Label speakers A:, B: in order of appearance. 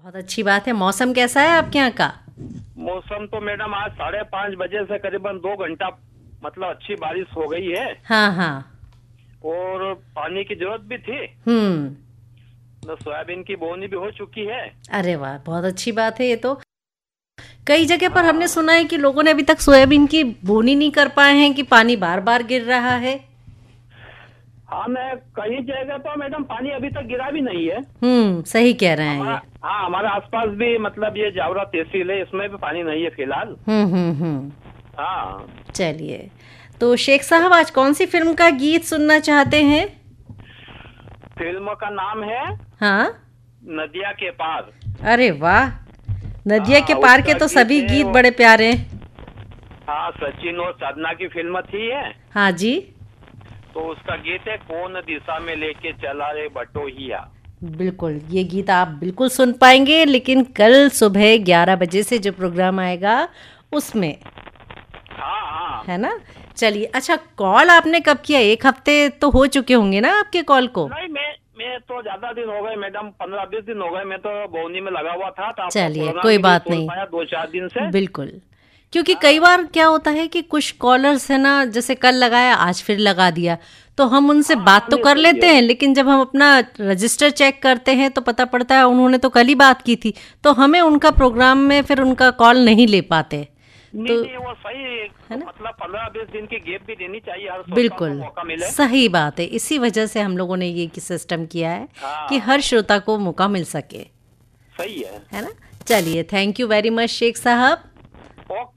A: बहुत अच्छी बात है। मौसम कैसा है आपके यहाँ का?
B: मौसम तो मैडम आज 5:30 बजे से करीबन 2 घंटा मतलब अच्छी बारिश हो गई है।
A: हाँ हाँ।
B: और पानी की जरूरत भी थी।
A: हम्म।
B: न सोयाबीन की बोनी भी हो चुकी है।
A: अरे वाह, बहुत अच्छी बात है ये तो। कई जगह पर हमने
B: हाँ
A: सुना है कि लोगों ने अभी तक सोयाबीन की बोनी नहीं कर पाए हैं कि पानी बार बार गिर रहा है।
B: हाँ, मैं कई जगह तो मैडम पानी अभी तक गिरा भी नहीं है।
A: सही कह रहे हैं
B: हमारा
A: ये।
B: हाँ, हमारे आसपास भी मतलब ये जावरा तहसील है, इसमें भी पानी नहीं है फिलहाल।
A: हम्म।
B: हाँ।
A: चलिए, तो शेख साहब आज कौन सी फिल्म का गीत सुनना चाहते हैं?
B: फिल्म का नाम है
A: हाँ।
B: नदिया के पार।
A: अरे वाह, नदिया के
B: हाँ,
A: पार के
B: उसका
A: तो
B: गीत
A: सभी
B: है
A: गीत
B: वो।
A: बड़े प्यारे हैं।
B: हाँ, सचिन और साधना की फिल्म थी है।
A: हाँ जी।
B: तो उसका गीत है कौन दिशा में लेके चला रे बटोहिया।
A: बिल्कुल, ये गीत आप बिल्कुल सुन पाएंगे, लेकिन कल सुबह 11 बजे से जो प्रोग्राम आएगा उसमें,
B: हाँ हाँ।
A: है ना? चलिए, अच्छा कॉल आपने कब किया? 1 हफ्ते तो हो चुके होंगे ना आपके कॉल को?
B: नहीं, मैं तो ज्यादा दिन हो गए मैडम, 15-20 दिन हो गए। मैं तो बोनी में लगा हुआ था, तो आपका
A: चलिए,
B: प्रोग्राम
A: कोई
B: भी नहीं
A: बात
B: सुन
A: नहीं।
B: पाया 2-4 दिन से।
A: बिल्कुल, क्योंकि कई
B: हाँ
A: बार क्या होता है कि कुछ कॉलर्स है ना, जैसे कल लगाया आज फिर लगा दिया, तो हम उनसे
B: हाँ हाँ,
A: बात तो
B: नहीं
A: कर
B: सही
A: लेते
B: है।
A: हैं, लेकिन जब हम अपना रजिस्टर चेक करते हैं तो पता पड़ता है उन्होंने तो कल ही बात की थी, तो हमें उनका प्रोग्राम में फिर उनका कॉल नहीं ले पाते।
B: नहीं
A: तो
B: नहीं, वो सही
A: है ना?
B: मतलब 15-20 दिन की गैप भी देनी चाहिए, हर श्रोता को
A: बिल्कुल
B: मौका मिले।
A: सही बात है, इसी वजह से हम लोगों ने ये सिस्टम किया है कि हर
B: हाँ,
A: श्रोता को मौका मिल सके।
B: सही है।
A: है ना? चलिए, thank you very much Sheikh साहब।